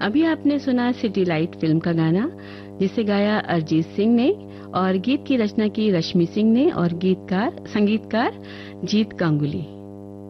अभी आपने सुना सिटी लाइट फिल्म का गाना, जिसे गाया अरिजीत सिंह ने और गीत की रचना की रश्मि सिंह ने और संगीतकार जीत गांगुली।